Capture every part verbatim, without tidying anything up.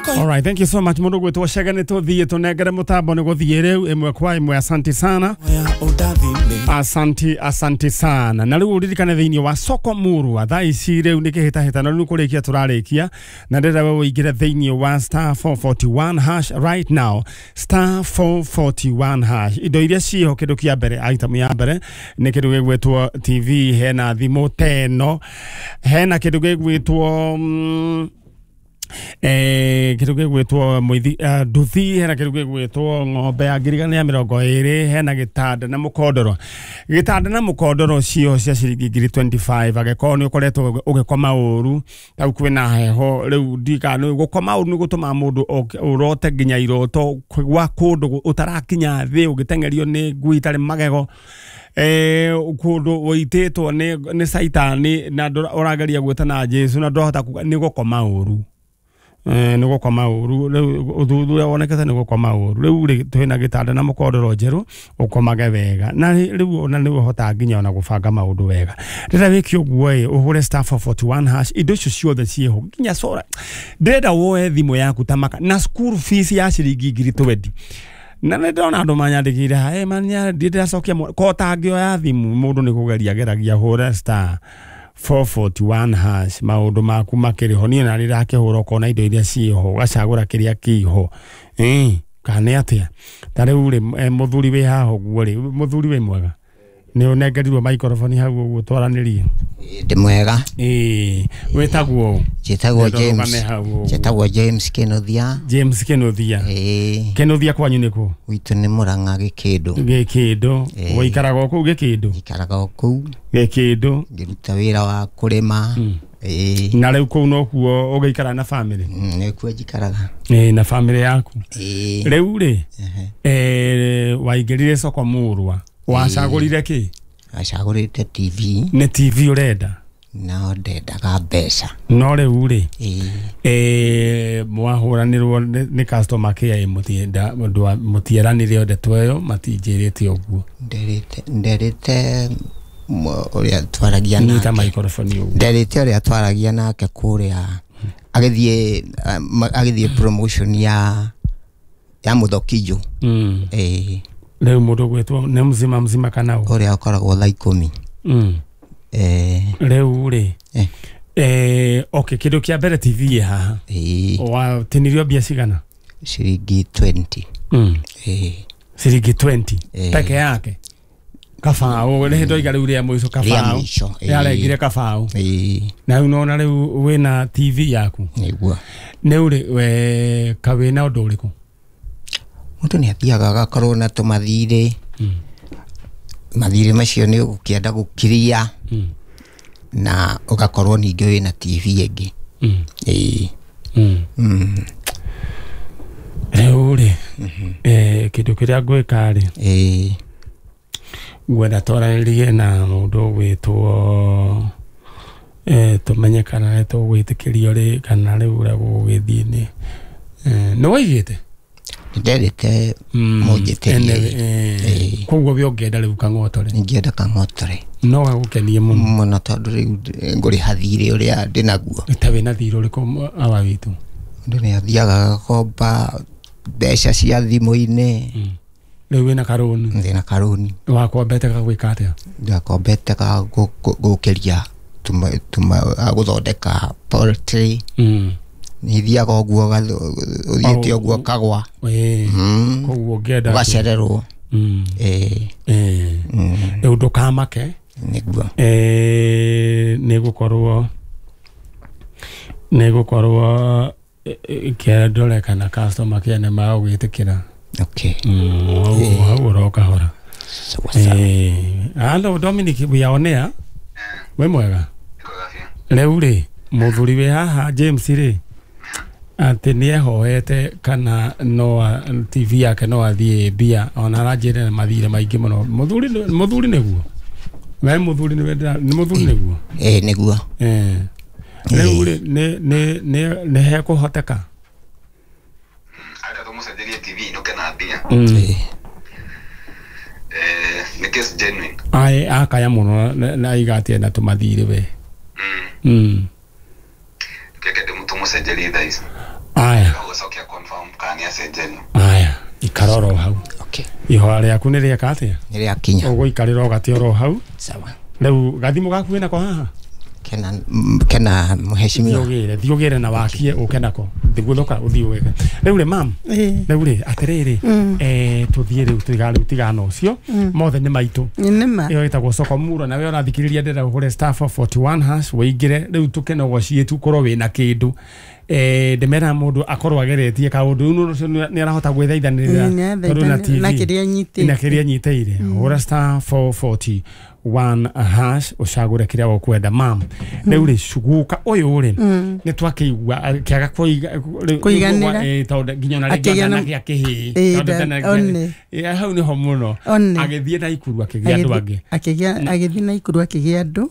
All right, thank you so much. Mundu gwetwo shagane to thie to negere mutambo ni guthie riu imwe kwa imwe. Asante sana. Asante, asante sana. Na riu ririkane thiini wa soko muru wa thaa ici riu nikihita hita na riu kurikia turarikia na ndira wewe igire thiini wa star four forty-one hash right now, star four forty-one hash. Indo iria ciho kindu kia mbere, item ya mbere ni kindu gigwetwo T V, hena thimu teno, hena kindu gigwetwo mm, eh kitu gigwetwo muithi nduthi, hena kitu gigwetwo ng'ombe ya ngirigana ya mirongo iri, hena gitanda na mukondoro. Gitanda na mukondoro cio cia ciringi ngiri twenty-five ageko ni ukoretwo ugikoma uru tau kwina heho riu ndika ni gukoma uru ni gutuma mundu urote nginya iroto kwa kundu utarakinya thi ugitengerio ni ngui tari magego eh kundu uititwo ni ni saitani na urageria gwetana Jesu na ndohota ni gukoma uru. Eh nugo kwa mauru uthuthuria wonekete nugo kwa mauru riu ri twina gitanda na mukondoro njeru ukomage wega na riu ona ni uhota nginya ona gubanga maundu wega rira wiki uguo e uhure star four forty-one hash indo cio ciothe cieho nginya sora ndenda woe thimu yaku tamaka na school fees ya ciringi ngiri twenty na ndona andu manyandikire eh manya ndira cokia ko tangio ya thimu mundu ni kugeria geragia hure star four forty-one hash maundu maku makiriho ni na rira kihuro kona indo iria ciho gacagura kiria kiho eh kane atia tare uri muthuri we haho guo ri muthuri we mwega ni unengerirwo microphone hau guo twaranirie ndi mwega eh wetagwo jetagwo James jetagwo James Kenothia James Kenothia eh Kenothia kwanyu niko witu ni Murang'a Gikindu Gikindu woikaraga ku Gikindu ikaraga ku Gikindu ngiruta wira wa kurima eh na riu ku no kuo ugeikara na family ni ku jikaraga eh na family yaku eh riu ri eh waigirire soko murwa wacagurire ki acagurite T V ne T V urenda no ndenda ga mbeca no riu ri eh eh mwahuranirwo ni customer care mutienda mutieranire onde tweyo matinjirite oguo nderite nderite uria twaragia na nita microphone oguo nderite uria twaragia nake kuria agithie agithie promotion ya ya muthokijo mm eh leo mundu gwetwo ne mzima mzima kana uria akoragwo thaa ikumi mm eh leo uri eh eh okay kidu kia mbere T V haha eh wa tinirio bia cigana ciringi twenty mm eh ciringi twenty eh. peke yake kafao le ndo igari uri ya mwiso kafao ya legire kafao eh na unaona leo wena T V yaku niguo ne uri we kawena undu uriku mundu ni athiaga agakorwo na tumathire mm. mathire macio ni ukienda gukiria mm. na ugakorwo ningi wina T V ingi mm. eh mm. mm. Eure mm -hmm. eh kidu kiria gwikari eh gwenda toranirie na mundu witwo eh tumenye kana neto gwitikirio ri kana ri ura gugithie ni eh no waigite nderete mujiteri eh kugwo byongenda riu kang'otore ngienda kang'otore no gagukenie muno muno tondu riu nguri hathire uria ndinaguo itabe na thiro riko awa witu ndine athiaga gakomba mbeca cia thimu-ini riu wina karuni ndina karuni wakombete gagwika atia ndakombete ga gukiria tuma tuma aguthondeka poultry mm ni thiaga oguo uthiete oguo kagwa eh kogwo ngenda gacererwo mm eh eh eu ndukamake niguo eh nigukorwo nigukorwo kiendole kana customer kiene mao gwitikira okay mm hau uroka hora eh hello Dominic we are on air we mwega leo ri muthuri we haha James ri ati ni ehoete kana no T V yake no athie bia ona rajire na mathire maingi muno muthuri muthuri niguo we muthuri ni ni muthuri niguo eh niguo eh leo ri ne ne ne ne he kuhoteka ada tumusajiria T V no kana bia eh eh ni case genuine ai akaya muno na igatie na tumathire we mm mm keke tumusajiria thais aya gucokia confirm kana acenjeni aya ikaroro hau okay ihoa rĩaku nĩ rĩeka atĩa nĩ rĩakinya ũgũikarĩra ũgatĩoro hau sawa rĩu gathimũ gaku wĩnako haha kena kena mheshimiwa thiogere thiogere na wakie ukenako thiguthoka uthii wega rĩu rĩ mam rĩu rĩ atĩrĩrĩ eh tuthie rĩu tigana tigana ucio mothe nĩ maitũ nĩma iyo itagwo Soko Muro na we ũrathikĩrĩria ndĩra ũhũre star four forty one hash wĩingĩre rĩu tũkenogwo ciĩtu korwo wĩna kĩndũ eh ndemera mũndũ akorwo ageretie kaũndũ nũ nĩ arahota gwĩthaithanĩrĩra tondũ na T V na kĩrĩa nyitĩte na kĩrĩa nyitĩire ũhũra star four forty one hash ucagure kiria wokwenda mam rĩu rĩ cuguka ũyũ rĩ nĩ twakĩigua kĩaga kũiganĩra eh tondu nginya na rĩngĩ na gĩa kĩhĩ tondu tena eh hau nĩho mũno agĩthiĩ na ikuru akĩgĩa andũ angĩ akĩgĩa agĩthiĩ na ikuru akĩgĩa andũ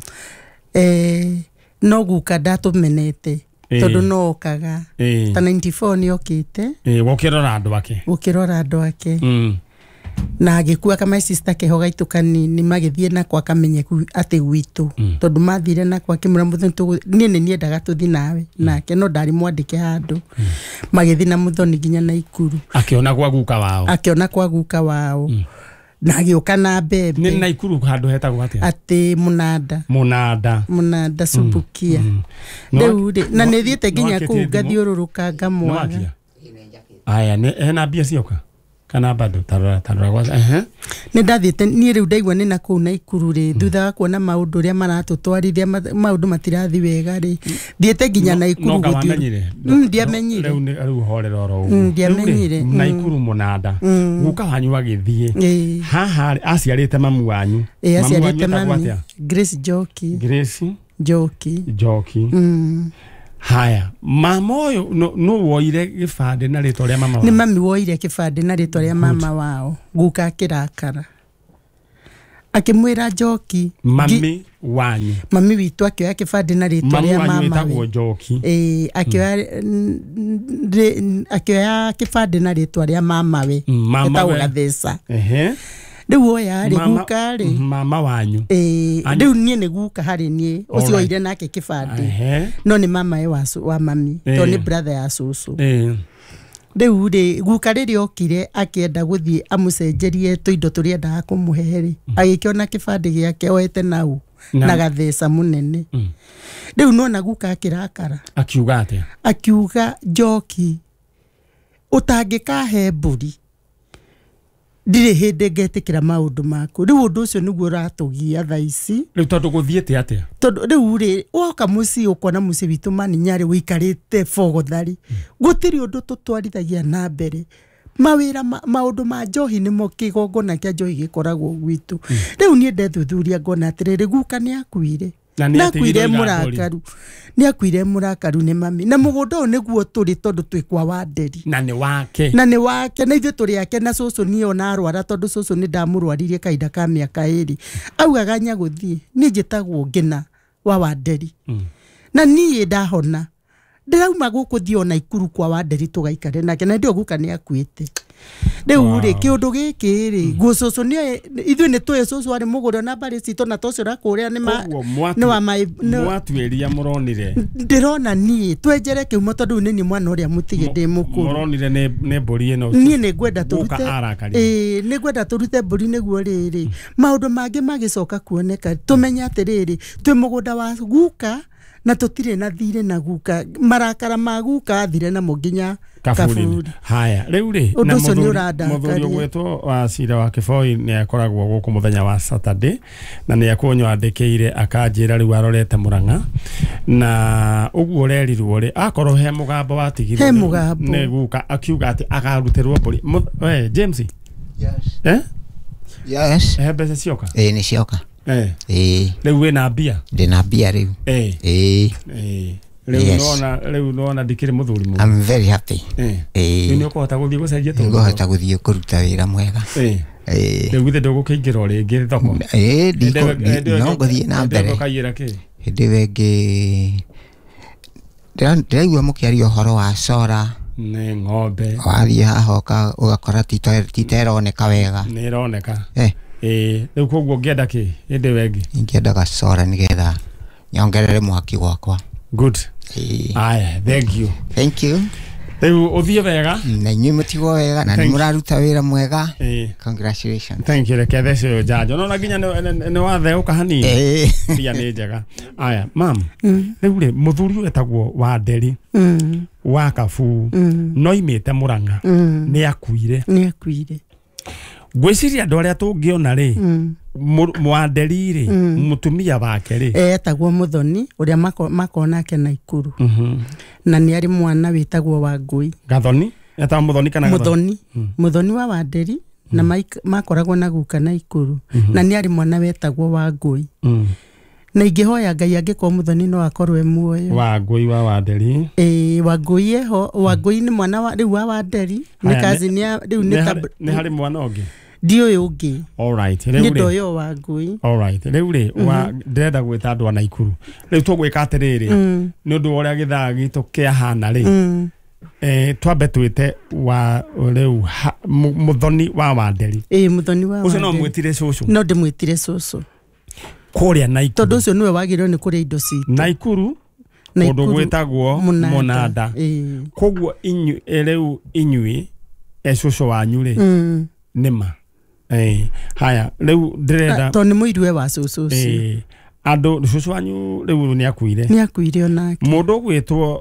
eh no guka ndatũmenete tondu no okaga ta ninety four nĩ okĩte eh gũkĩrora andũ ake gũkĩrora andũ ake na agĩkua kama sister kehoga itukani ni magĩthiĩ na kwa kamenye atĩ gwitũ tondu mathire na kwa kimura mũthoni niĩ nĩ niendaga tũthi nawe nake no ndari mwandĩke handũ magĩthiĩ na mũthoni nginya na ikuru akĩona kwa guka wao akĩona kwa guka wao na agĩũka na mbembe nĩ na ikuru handũ hetagwo atĩa atĩ mũnanda mũnanda mũnanda Subukia rĩu na nĩ thiĩte nginya kũu ngathiũrũrũka ngamwaga aya nĩ hena mbia cioka kana bado tarora tarora gwa ehe nĩ ndathiĩte niĩ rĩu ndaigua nĩ na kũu na ikuru rĩ thutha wa kuona maũndũ ũrĩa maratũtwarithia maũndũ matirathi wega rĩ thiĩte nginya na ikuru gũthiĩ ndiamenyire rĩu nĩ rĩu horera oro ũguo ndiamenyire na ikuru mũnanda guka wanyu agĩthiĩ haha aciarĩte mamu wanyu ĩ aciarĩte mami Grace Joki Grace Joki Joki haya mama ũyũ no woire gĩbandĩ na rĩtwa rĩa mama wao nĩ mami woire gĩbandĩ na rĩtwa rĩa mama wao guka akĩrakara akĩmwĩra Joki mami wanyu mami witũ akĩoya gĩbandĩ na rĩtwa rĩa mama wetagwo Joki ĩ akĩoya akĩoya gĩbandĩ na rĩtwa rĩa mama we etagwo Gatheca ehe rĩu oya rĩ guka rĩ mama wanyu ĩ rĩu niĩ nĩ guka harĩ niĩ ũcio oire nake kĩbandĩ no nĩ mama we wa mami to nĩ brother ya cucu rĩu rĩ guka rĩrĩa okire akĩenda gũthiĩ amũcenjerie tũindo tũrĩa endaga kũmũhe rĩ agĩkĩona kĩbandĩ gĩake oete nau na Gatheca mũnene rĩu nona guka akĩrakara akiuga atĩa akiuga Joki ũtangĩkahe mbũri ndirĩ hĩndĩ ngetĩkĩra maũndũ maku rĩu ũndũ ũcio nĩguo ũratũgia thaa ici rĩu tondũ gũthiĩte atĩa tondũ rĩu rĩ woka mũciĩ ũkona mũciĩ witũ Maninyarĩ wĩikarĩte bogothari gũtirĩ ũndũ tũtwarithagia na mbere mawĩra maũndũ ma njohi nĩmo kĩgongona kĩa njohi gĩkoragwo gwitũ rĩu niĩ ndethuthuria ngona atĩrĩrĩ guka nĩ akuire nakuire mũrakaru nĩ akuire mũrakaru nĩ mami na mũgũnda ũyũ nĩguo tũrĩ tondũ twĩ kwa Wanderi na nĩ wake na nĩ wake na ithuĩ tũrĩ ake na cũcũ niĩ ona arwara tondũ cũcũ nĩ ndamũrwaririe kahinda ka mĩaka ĩrĩ augaga nyagũthiĩ niĩ njĩtagwo Ngina wa Wanderi na niĩ ndahona ndĩrauma gũkũ thiĩ ona ikuru kwa Wanderi tũgaikare nake na ndio guka nĩ akuĩte rĩu rĩ kĩũndũ gĩkĩ rĩ gucũcũ nĩ ithuĩ nĩ twĩ cũcũ arĩ mũgũrĩ na mbarĩ citũ na tũcio rakũrĩa nĩ wa mwatuĩria mũronire ndĩrona niĩ twenjere kĩhumo tondũ nĩ niĩ mwana ũrĩa mũtige ndĩ mũkũrũ mũronire nĩ mbũri ĩno niĩ nĩ ngwenda tũrute ĩĩ nĩ ngwenda tũrute mbũri nĩguo rĩrĩ maũndũ mangĩ magĩcoka kuoneka tũmenye atĩrĩrĩ twĩ mũgũnda wa guka na tutire na thire na guka marakara ma guka thire na muginya kaburi haya riu ri na muthuri gwetwo wa cira wa Kiboi ni akoragwo guku muthenya wa Saturday na ni akonyo andikire akanjira riu arorete Murang'a na uguo rerirwo ri akorwo he mugambo watigirwo he mugambo ni guka akiuga ati agaruterwo mburi we James yes eh yes he mbeca cioka eh ni cioka eh eh riu wina mbia ndina mbia riu eh eh eh riu nona riu nona ndikire muthuri mu I'm very happy eh eh ni ukohota guthii gucenjia to ngohota guthii kuruta wira mwega eh eh riu githe ndugukiingira uri ngi thoko eh ndiko no guthii na mbere ndukayira ki hindi wengi ndiraigua mukiaria uhoro wa Sora ni ng'ombe wathii haha ugakora titeroneka wega ni roneka eh eh riu koguo ngienda ki hindi wengi ngiendaga Sora nigetha nyongerere mwaki gwakwa good Eh. Aya, thank you. Thank you. Riu uthie wega. Na inyuĩ mũtigwo wega na nĩ mũraruta wĩra mwega. Eh. Congratulations. Thank you. Reke thece njanjo. No na nginya nĩ watheũka hanini. Eh. Pia nĩ njega. Aya, mam. Riu rĩ mũthuri wetagwo Wanderi. Mm. Wa Kabu. No imĩte Mũrang'a. Nĩ akuire. Nĩ akuire. Ngwĩciria andũ arĩa tũngĩona rĩ. Wanderi rĩ, mũtumia wake rĩ. Etagwo Muthoni ũrĩa makona nake Naikuru. Na nĩ arĩ mwana wĩtagwo Wangui. Gathoni? Etagwo Muthoni kana Muthoni. Muthoni wa Wanderi na makoragwo na guka Naikuru. Na nĩ arĩ mwana wetagwo Wangui. Na ingĩhoya Ngai angĩkorwo Muthoni no akorwo e muoyo. Wangui wa Wanderi. Eh, Wangui eho, Wangui nĩ mwana wa rĩu wa Wanderi. Nĩ cousin ya rĩu nĩ nĩ harĩ mwana ũngĩ. Ndiũ ũyũ ũngĩ. All right. Nĩ ndoyo Wangui. All right. Rĩu rĩ wa ndĩrenda gwĩta andũ a Naikuru. Rĩu tũgwĩka atĩrĩrĩ. Nĩ ũndũ ũrĩa gĩthaa gitũ kĩahana rĩ. Eh, twambe twĩte wa rĩu Muthoni wa Wanderi. Eh, Muthoni wa Wanderi. Ũcio no mwĩtire cũcũ. No ndĩmwĩtire cũcũ. Kũrĩa Naikuru. Tondũ ũcio nĩwe wagĩrĩirwo nĩ kũrĩa indo citũ. Naikuru. Kũndũ gwĩtagwo Mũnanda. Koguo inyu rĩu inyuĩ cũcũ wanyu rĩ. Nĩma. Eh, haya, rĩu ndĩrenda. Tondũ nĩ mũirwe wa cũcũ ũcio. Eh, andũ cũcũ wanyu rĩu nĩ akuire. Nĩ akuire onake. Mũndũ gwĩtwo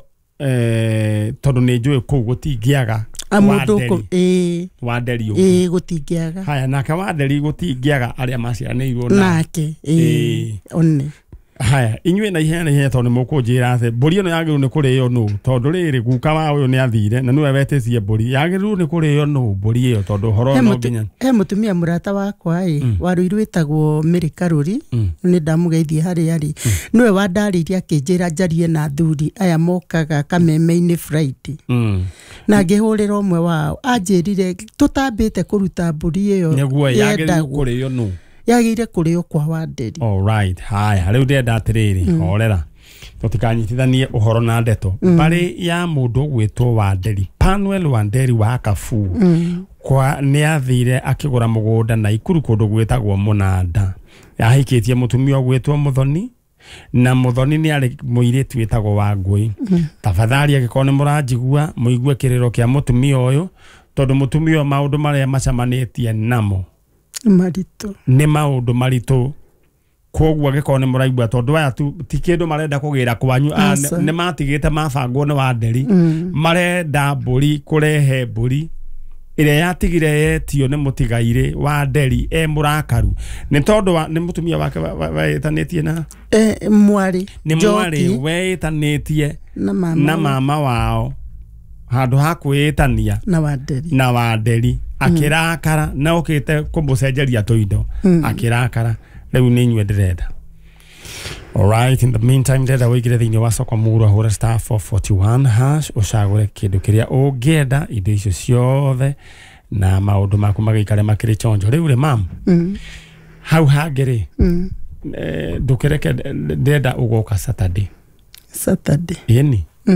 eh tondũ nĩ njũĩ kũu gũtingĩaga. Mũndũ eh Wanderi ũguo. Eh, gũtingĩaga. Haya, nake Wanderi gũtingĩaga arĩa maciaranĩirwo nake. Eh, one. Haya, inyuĩ na ihenya ihenya tondũ nĩ mũkũnjĩra atĩ mbũri ĩno yagĩrĩirwo nĩ kũrĩo nũ tondũ rĩrĩ guka wa ũyũ nĩ athire na nĩwe wetĩcie mbũri yagĩrĩirwo nĩ kũrĩo nũ mbũri ĩyo tondũ ũhoro no nginya. He mũtumia mũrata wakwa ĩ Warũirũ wĩtagwo Mary Karuri nĩ ndamugeithie harĩa arĩ. Nĩwe wandarĩirie akĩnjĩra njarie na athuri aya mokaga Kameme-inĩ Friday. Na ngĩhũrĩra ũmwe wao anjĩrire tũtambĩte kũruta mbũri ĩyo. Nĩguo yagĩrĩirwo kũrĩo nũ. Yagĩire kũrĩo kwa Wanderi. All right. Haya, rĩu ndĩrenda atĩrĩrĩ, horera. Tũtikanyitithanie ũhoro na ndeto. Mbarĩ ya mũndũ gwĩtwo Wanderi, Panuel Wanderi wa Kabu. Kwa nĩ athire akĩgũra mũgũnda Naikuru kũndũ gwĩtagwo Mũnanda. Yahikĩtie mũtumia gwĩtwo Muthoni. Na Muthoni nĩ arĩ mũirĩtu wĩtagwo Wangui. Tafadhali angĩkorwo nĩ mũranjigua mũigue kĩrĩro kĩa mũtumia ũyũ tondũ mũtumia maũndũ marĩa macamanĩtie namo maritũ nĩ maũndũ maritũ. Koguo angĩkorwo nĩ mũraigua tondũ aya ti kĩndũ marenda kũgĩra kwanyu nĩ matigĩte mabangwo nĩ Wanderi. Marenda mbũri kũrehe mbũri ĩrĩa yatigire yetio nĩ mũtigaire Wanderi e mũrakaru nĩ tondũ nĩ mũtumia wake wetanĩtie na eh mwari nĩ mwari wetanĩtie na mama wao handũ ha kwĩtania na Wanderi na Wanderi akirakara na okĩte kũmũcenjeria tũindo akirakara rĩu nĩ inyuĩ ndĩrenda. All right, in the meantime ndĩrenda wĩigire thĩinĩ wa Soko Muru ahũre star four forty-one hash ũcagũre kĩndũ kĩrĩa ũngĩenda indo icio ciothe na maũndũ maku magĩikare makĩrĩ chonjo. Rĩu rĩ mam hau hangĩ rĩ ndũkĩreke ndĩrenda ũgoka Saturday. Saturday ĩni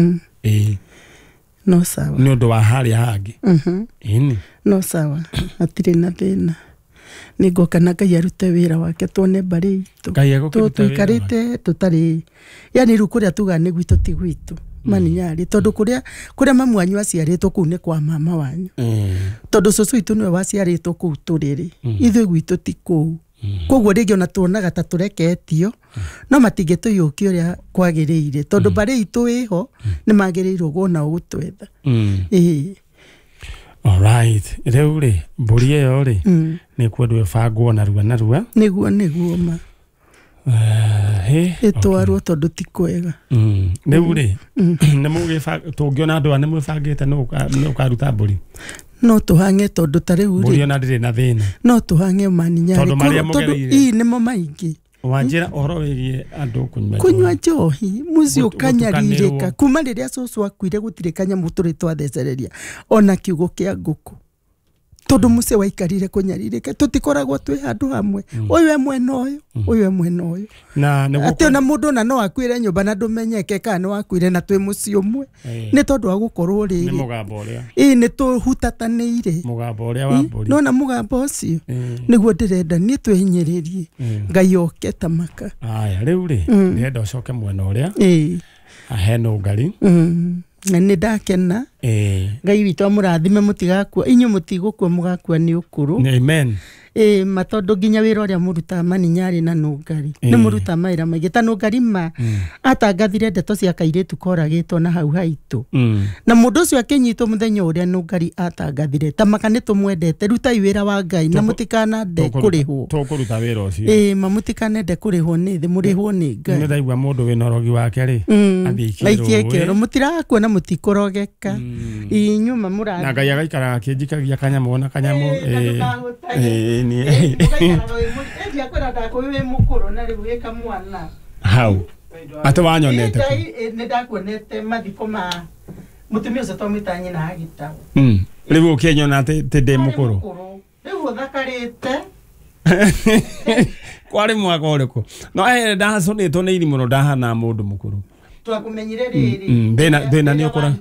ĩĩ no sawa nĩ ũndũ wa harĩa hangĩ ĩni no sawa hatirĩ na thĩna nĩ ngoka na Ngai arute wĩra wake tuone mbarĩ itũ tũikarĩte tũtarĩ yani rĩu kũrĩa tuga nĩ gwitũ ti gwitũ maninyarĩ tondũ kũrĩa kũrĩa mamu wanyu aciarĩtwo kũu nĩ kwa mama wanyu tondũ cũcũ itũ nĩwe waciarĩtwo kũu tũrĩrĩ ithuĩ gwitũ ti kũu. Koguo rĩngĩ ona tuonaga ta tũreketio no matingĩtũiyũkia ũrĩa kwagĩrĩire tondũ mbarĩ itũ ĩho nĩ magĩrĩirwo gũona ũgũtwetha. Ĩĩ. All right. Rĩu rĩ mbũri ĩyo rĩ nĩ kwendwo ĩbangwo narua narua nĩguo nĩguo ma ĩtwarwo tondũ ti kwega. Rĩu rĩ nĩ mũgĩbanga tũngĩona andũ nĩ mwĩbangĩte nĩ ũkaruta mbũri no tũhange tondũ ta rĩu rĩ mbũri ona ndĩrĩ na thĩna no tũhange maninyarĩ tondũ ii nĩmo maingĩ wanjĩra ũhoro wĩgiĩ andũ kũnyua kũnyua njohi mũciĩ ũkanyarirĩka kuma rĩrĩa cũcũ akuire gũtirĩ kanyamũ tũrĩ twathecereria ona kiugo kĩa ngũkũ tondũ mũciĩ waikarire kũnyarirĩka tũtikoragwo twĩ handũ hamwe ũyũ e mwena ũyũ ũyũ e mwena ũyũ atĩ ona mũndũ na no akuire nyũmba na ndũmenyeke kana nĩ wakuire na twĩ mũciĩ ũmwe nĩ tondũ wa gũkorwo rĩrĩ nĩ mũgambo ũrĩa ĩĩ nĩ tũhutatanĩire mũgambo ũrĩa wa mbũri no na mũgambo ũcio nĩguo ndĩrenda niĩ twĩhinyĩrĩrie Ngai oke ta maka. Aya rĩu rĩ ndĩrenda ũcoke mwena ũrĩa aheno ngari mm na nĩ ndakena eh Ngai witũ amũrathime mũtigakua inyuĩ mũtigũkua mũgakua nĩ ũkũrũ amen eh matondu nginya wĩra ũrĩa mũrutaga maninyarĩ na nũngari nĩ mũruta mawĩra maingĩ ta nũngari ma atangathire ndeto cia kairĩtu koragĩtwo na hau haitũ na mũndũ ũcio akĩnyitwo mũthenya ũrĩa nũngari atangathire ta maka nĩ tũmwendete rutai wĩra wa Ngai na mũtikanande kũrĩhwo tũkũruta wĩra ũcio eh mamũtikanende kũrĩhwo nĩ thĩ mũrĩhwo nĩ Ngai nĩ ndaigua mũndũ wĩna ũrogi wake rĩ athiĩ kĩro mũtirakuona mũtikũrogeka inyuma mũrathi na Ngai agaikara akĩnjikagia kanyamũ na kanyamũ eh ni endia kwenda ndakwĩ mukuru na rĩu wĩka mwana hau ate wanyonete nĩ ndakuonete mathiko ma mutumia ũcio tomĩta nyina agita mm rĩu ũkĩnyona atĩ ndĩ mũkũrũ rĩu ũthakarĩte kwarĩ mwaka ũrĩkũ no eh ndacũnĩtwo nĩ irimũ no ndahana mũndũ mũkũrũ twakumenyire rĩrĩ thĩna thĩna nĩ ũkũra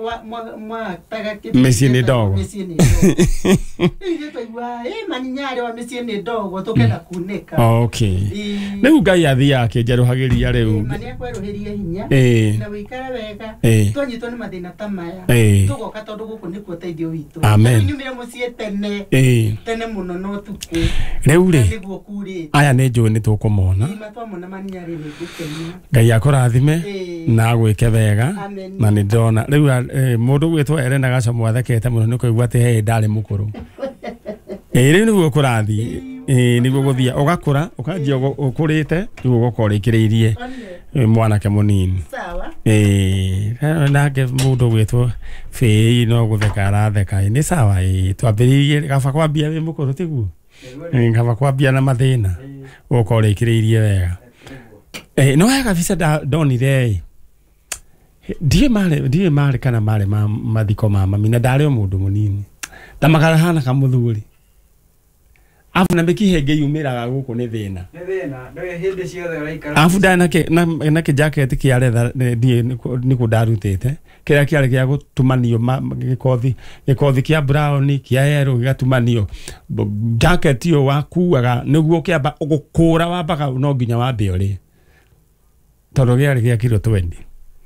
mĩciĩ nĩ ndogo mĩciĩ nĩ ndogo nĩ twaigua eh maninyarĩ wa mĩciĩ nĩ ndogo tũkenda kunĩka okay rĩu Ngai athiaga akĩnjerũhagĩria rĩu mani akwerũhĩrie hinya na wĩikare wega twanyitwo nĩ mathĩna ta maya tũgoka tondũ gũkũ nĩ kuo ũteithio witũ nyumire mũciĩ tene tene mũno no tukũ rĩu rĩ nĩguo kurĩte aya nĩ njũĩ nĩ tũkũmona twamona maninyarĩ nĩ gũkenia Ngai akũrathime na gwĩke wega na nĩ ndona rĩu mũndũ gwĩtwo Elena Gacomo athekete mũno nĩ kũigua atĩ he ndarĩ mũkũrũ eh rĩu nĩguo kũrathiĩ eh nĩguo gũthia ũgakũra ũkanjia ũkũrĩte rĩu ũgũkorĩkĩrĩirie mwanake mũnini sawa eh nake mũndũ gwĩtwo Fei no gũtheka aratheka nĩ sawa eh twambĩrĩirie kaba kwambia wĩ mũkũrũ tiguo kaba kwambia na mathĩna ũgũkorĩkĩrĩirie wega eh no wega kabisa ndonire ndiye mare ndiye mare kana mare ma mathiko ma mami na ndarĩ mũndũ mũnini tamakara hana kamuthuri afu na mĩkihe yumĩraga gũkũ nĩ thĩna nĩ thĩna ndoe hĩndĩ ciothe ũraikara afu ndana ke na na ke jacket kĩa retha ndiye nĩkũ ndarutĩte kĩrĩa kĩarĩ gĩa gũtumanio gĩkothi gĩkothi kĩa brown kĩa yellow gĩgatumanio jacket yo wakuaga nĩguo kĩamba ũgũkũra wambaga no nginya wambe ũrĩ tondũ gĩarĩ gĩa kilo twenty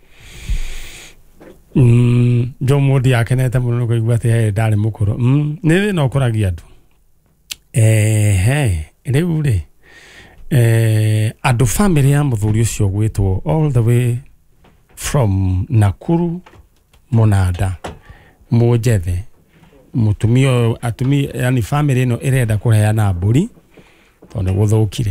Mm, jo modi akenete muno no kuigua ati he ndari mukuru. Mm, ni no kuragia andu. Eh he, riu ri. Eh andu family ya muthuri ucio gwitwo all the way from Nakuru Monada. Mojethe. Mutumio atumi yani family no irenda kuheana mburi tondu guthukire.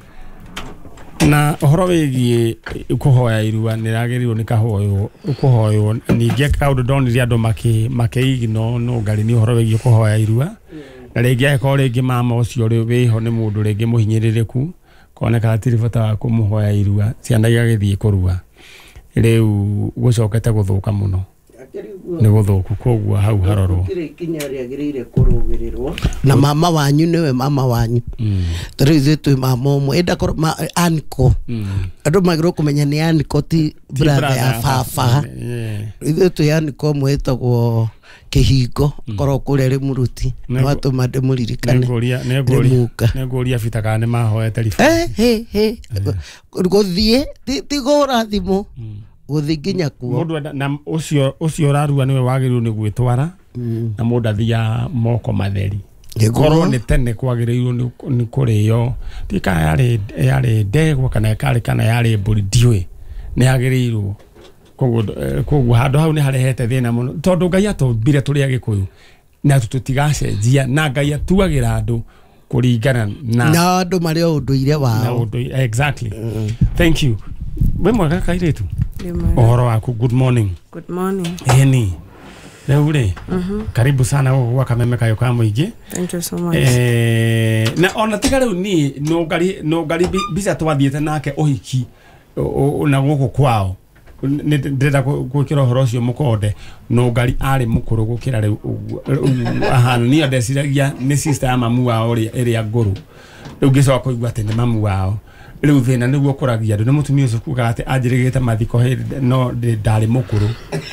Na horo wigie kuhoya irua niragerirwo ni kahoyo kuhoyo ninge kaundu donire andu make make no no ngari ni horo wigie kuhoya irua na ringi eko ringi mama ucio ri wiho ni mundu ringi muhinyiririku koneka atiribota wa kumuhoya irua ciana igagithie kurua riu gucokete guthuka muno ni guthuku koguo hau harorwo kinya ri agirire kurugirirwo na mama wanyu niwe mama wanyu tari ithuĩ twĩ mama ũmwe enda korwo anko andũ magĩrĩirwo kũmenya nĩ anko ti brother ya baba ithuĩ twĩ anko ũmwe ĩtagwo Kĩhingo korwo kũrĩa rĩ Mũruti watũma ndĩmũririkane nĩ ngũria bita kana nĩ mahoete riba eh eh gũthiĩ ti gũra thimũ guthi nginya kuo mundu na ucio ucio rarua niwe wagirirwo ni gwitwara na mundu athia moko matheri korwo ni tene kwagirirwo ni kuriyo tika yari yari ndegwa kana kari kana yari mburi ndiwe ni agirirwo koguo koguo handu hau ni harehete thina muno tondu Ngai atumbire turi agikuyu na tutigacenjia na Ngai atuagira andu kuringana na na andu mari unduire wao exactly thank you we mwaka kairetu ohoro waku good morning good morning eni leo ri karibu sana kwa Kameme kayo kwa muingi thank you so much eh na ona tika leo ni no ngari no ngari bisa twathiete nake ohiki na guko kwao ndenda gwikira horo cio mukonde no ngari ari mukuru gukira riu ahana ni adesiragia ni sister ya mamu wao ria nguru riu ngicoka kuigua ati ni mamu wao riu thina niguo kuragia andu ni mutumia ucio kuga ati anjirigite mathiko no ndari mukuru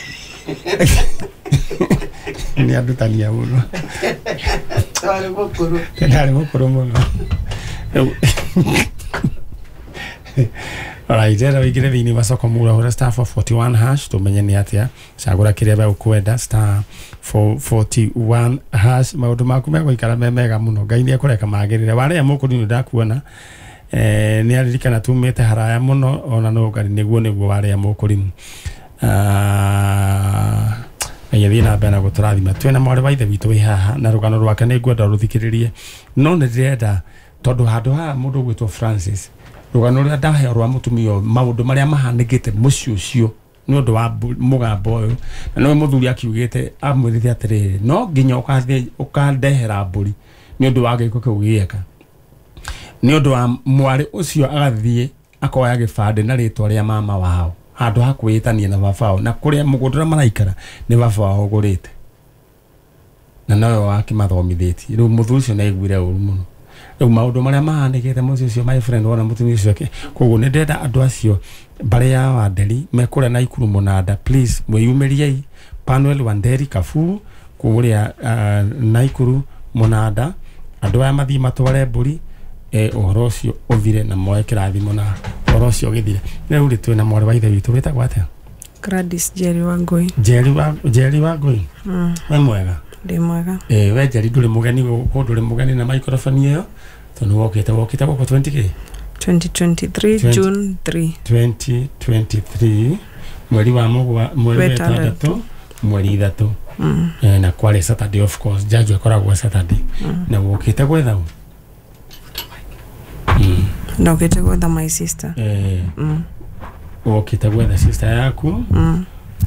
ni andutania muno ndari mukuru ndari mukuru muno Alright, era wigire thini wa soko mura ora star four forty-one hash tumenye ni atia cagura kiria ba ukwenda star four forty-one hash maundu maku mego ikara memega muno ngai ni akureka magirire wale amukuri ndakuona eh ni aririkana tumete haraya muno ona no ngari niguo niguo wale amukuri ah ayi na bana guturathima twena mwale wa ithe witu wi haha na rugano rwake ni ngwenda ruthikiririe no ni ndirenda tondu handu ha mundu gwitwo Francis rugano rwa ndahe rwa mutumio maundu maria mahanigite muci ucio ni undu wa mugambo uyu na no muthuri akiugite amwirite atiri no nginya ukathi ukandehera mburi ni undu wa giko kiugieka ni undu wa mwari ucio agathie akoya gibande na ritwa ria mama wao handu ha kwitania na babao na kuria mugundura maraikara ni babao ugurite na nawe wakimathomithitie riu muthuri ucio naiguire uru muno riu maundu maria mahanigite muci ucio my friend wona mutumia ucio ke koguo ni ndenda andu acio bare ya Wanderi mekure na Ikuru Munanda please mwiyumiriei Panuel Wanderi Kafuru kuria uh, na Ikuru Munanda andu aya mathi matware mburi e uhoro ucio uthire na moe kirathimo na uhoro ucio githire riu ri twina mwari wa ithe witu witagwo atia Gladys Jerry Wangui Jerry wa Jerry Wangui mm. we mwega ndi mwega eh we Jerry nduri mugeni ko nduri mugeni na microphone iyo tonu wokite wokite ko twenty k twenty twenty-three June three twenty twenty-three mweri wa mugwa mweri wa tatu mweri ithatu mm. eh na kwale Saturday of course judge akoragwo Saturday mm. na wokite gwetha mm ndokite gwetha my sister eh mm wokite gwetha sister yaku mm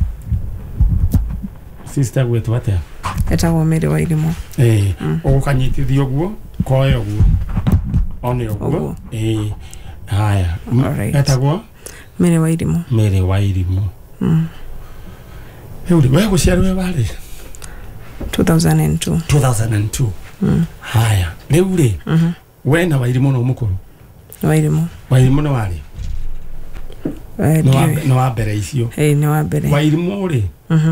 sister gwetu atia etagwo Mary Wairimu eh mm. ukanyitithio guo koyo guo one guo eh haya etagwo Mary Wairimu Mary Wairimu mm heuri wewe guciarwe wale two thousand two two thousand two mm haya riu ri mhm we na Wairimu no mukuru Wairimu Wairimu no wali eh no wa no wa mbere icio eh no wa mbere Wairimu ri mhm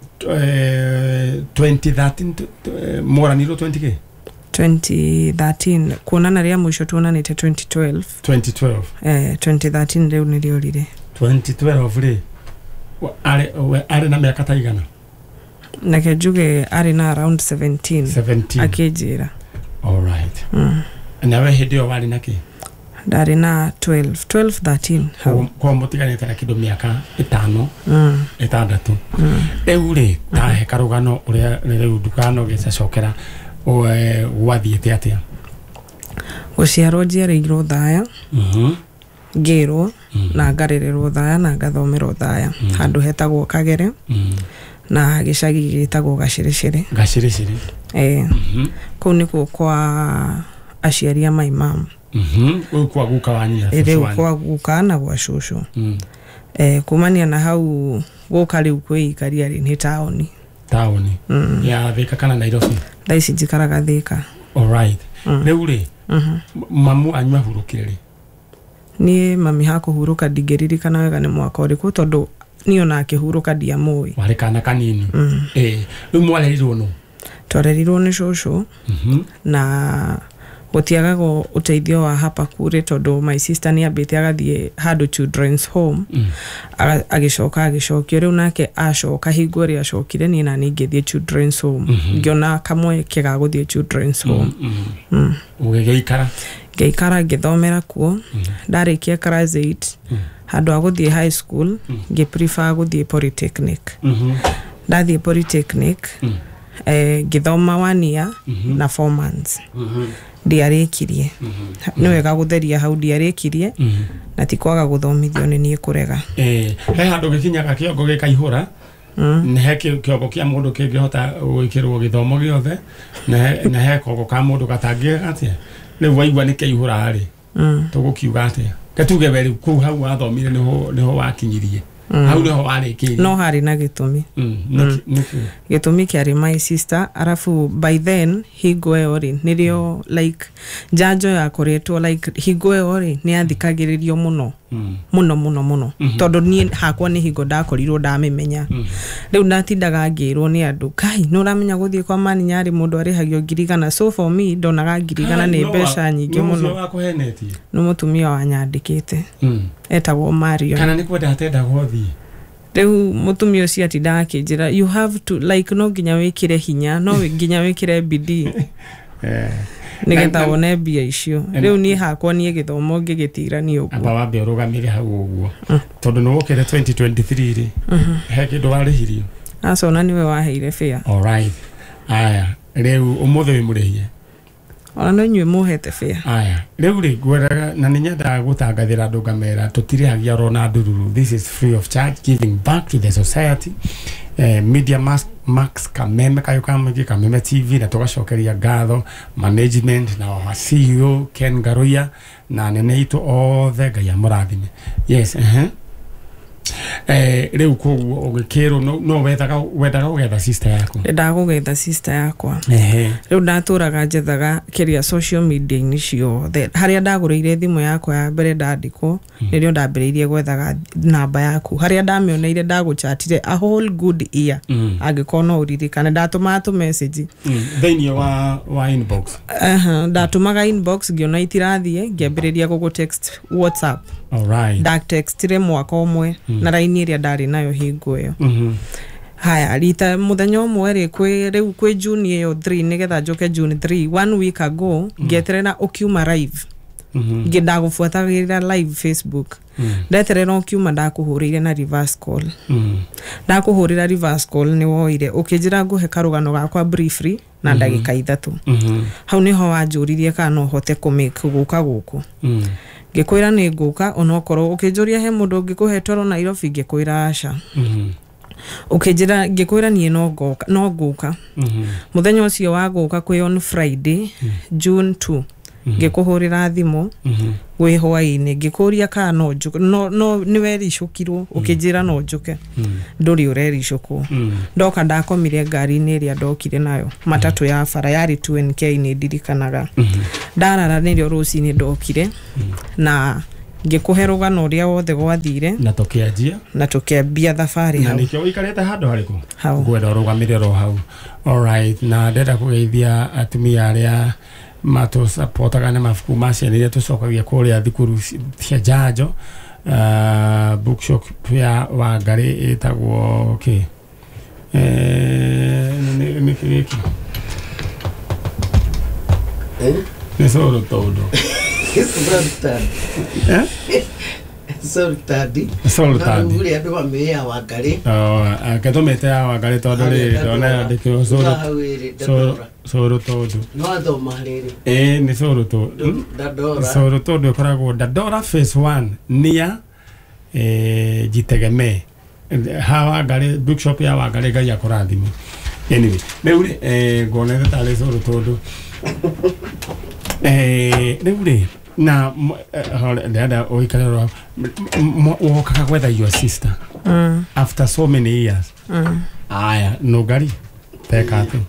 eh twenty thirteen moraniro twenty k twenty thirteen kuonana ria mwisho tuonanite twenty twelve twenty twelve eh twenty thirteen riu ni riorire twenty twelve ri are are na miaka taigana nake juge ari na around seventeen seventeen akejira all right mm. na we hidio wali naki dari na twelve twelve thirteen kwa mutiganite na kido miaka itano mm. itandatu mm. riu ri ta he karugano uria riu dukano gicacokera o wathiete atia guciarwo njiarĩirwo thaya mhm ngirwo na ngarererwo thaya na ngathomero thaya handu hetagwo Kagere na gicagi gitagwo Gacirecere Gacirecere eh kuu nikuo kwa aciari a my mom mhm we kwa guka wanyira ere kwa guka na gwa cucu eh kumania na hau guka riu kwĩikaria ri ni taoni taoni ya Thika kana Nairobi thaisi njikaraga Thika all right riu ri mamu anywa hurukire ri ni mami hakuhuruka ndigeririkana wega ni mwaka uriku tondu niyo na akihuruka ndiamui wale kana kanini eh riu mwalerirwo no twarerirwo ni cucu na gutiagago uteithio wa hapa kure tondu my sister ni ambite agathie handu children's home agicoka agicokio riu nake acoka hingo ri acokire ni na ningithie children's home ngiona kamwe kega guthie children's home mm ugegeikara geikara ngithomera kuo ndarikia class eight handu aguthie high school ngi prefer guthie polytechnic ndathie polytechnic eh ngithoma one year na four months ndiarikirie ni wega gutheria hau ndiarikirie na tikwaga guthomithio ni nie kurega eh he handu gikinyaga kiongo gikaihura ne he kiongo kia mundu kingihota gwikirwo githomo giothe na na he kongo ka mundu gatangiga atia ni waigwa ni kaihura hari tugukiuga atia gatuge weri ku hau athomire niho niho wakinyirie hau niho warikirie no hari na gitumi gitumi kiari my sister arafu by then higwe ori nirio like janjo ya koretwo like higwe ori ni athikagiririo muno muno muno muno tondu ni hakwa ni hingo ndakorirwo ndamimenya riu ndatindaga ngirwo ni andu kai no ramenya guthie kwa mani nyari mundu arihagio ngirigana so for me ndonaga ngirigana ni mbeca nyingi muno no mutumia wanyandikite etagwo Mario kana ni kwenda atenda gothi riu mutumia ucio atindaga akinjira you have to like no nginya wikire hinya no nginya wikire bidii eh nigetha wone mbia icio riu ni hakwa ni githomo ngigitirani uguo aba wambe urugamire hau uguo tondu no ukire twenty twenty-three ri he kindu warihirio acona niwe waheire fare all right aya riu umuthe wi murihie ona no nywe muhete fare aya riu ri gweraga na ninyenda gutangathira andu ngamera tutirihagia rona ndururu this is free of charge giving back to the society eh, Media Max, Max Kameme Kayukamagi Kameme T V na tugacokeria ngatho management na wa C E O Ken Garuya na nene itu othe Ngai amurathime yes eh uh-huh. eh riu koguo ugikiro no no wethaga wethaga ugetha sister yako ndagugetha sister yakwa ehe riu ndaturaga njethaga kiria social media ini ciothe haria ndaguriire thimu yakwa ya mbere ndandikwo nirio ndambiriirie gwethaga namba yaku haria ndamioneire ndaguchatire a whole good year angikona uririkana ndatuma tu message thini wa wa inbox aha ndatumaga inbox ngiona itirathie ngiambiriria gugu text WhatsApp all right nda textire mwaka omwe na raini iria ndari nayo hingo iyo mhm haya rita muthenya omwe ri kwi riu kwi June iyo three nigetha njoke June three one week ago ngeterera ukiuma live mhm ngindagufuatagira live Facebook ndeterera ukiuma ndakuhurire na reverse call mhm ndakuhurira reverse call ni woire ukijira nguhe karugano gakwa briefly na ndagika ithatu mhm hau niho wanjuririe kana hote kumake guka guku mhm ngikwira ni nguka onokorwo ukijuria he mundu ngikuhe toro Nairobi ngikwira aca mhm ukijira ngikwira ni no nguka no nguka mhm muthenya ucio wa nguka kwi on Friday June two ngikuhurira thimu gwi hwaini ngikuria kana no no no niwericukirwo ukijira no njuke nduri urericukwo ndoka ndakomire ngari ni iria ndokire nayo matatu ya bara yari two N K ni ndirikanaga ndarara nirio rucini ndokire na ngikuheruga no ria wothe gwathire na tukianjia na tukiambia thabari hau na nikio ikarete handu hariku hau gwenda rugamire ro hau all right na ndenda kugeithia atumia aria mato supportaga na mafuku macianire tucokagia kuria thukuru cia njanjo uh, bookshop ya Wangari itagwo okay eh ni ni kiki eh ni soro todo Sultan eh Sultani Sultani uri andu mamea Wangari oh akatomete ya Wangari todo ri dona ndikyo soro soro soro todo no athoma riri eh ni soro todo Dadora soro todo koragwo Dadora phase one nia eh jitegeme ha Wangari bookshop ya Wangari Ngai akurathime anyway neuri eh gone tale soro todo eh neuri na dada oikarero woka kwetha your sister mm. after so many years mm. aya no gari teka tu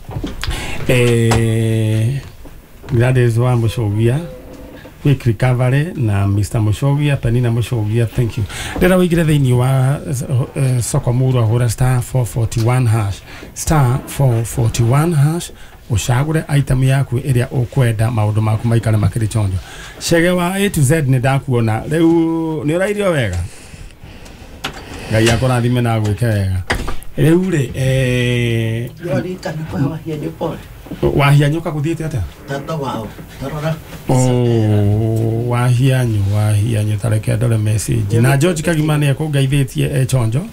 eh grades wa Mushogia quick recovery na Mister Mushogia Penina Mushogia thank you dada wigire thini wa uh, soko muru ahura star four forty-one hash star four forty-one hash ushagure item yaku iria ukwenda maundu maku maikara makiri chonjo shege wa A to Z ni ndakuona riu ni urairio wega Ngai akurathime na gwike wega riu ri eh yori kana kwa wahia ni pole wahia nyoka kuthiete ata tata wao tarora oh wahia nyu wahia nyu tareke ndore message na George Kagimani akungaithitie e chonjo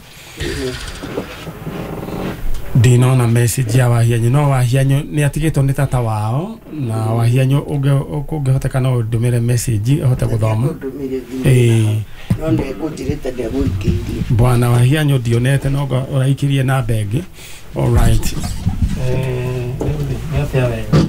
dino na message ya wahianyo no wahianyo ni atigitwo ni tata wao na wahianyo uge ukungehoteka no ndumire message ahote guthoma eh no ne kutirite de guikirie bwana wahianyo dionete no uraikirie na begi all right eh ni atia wega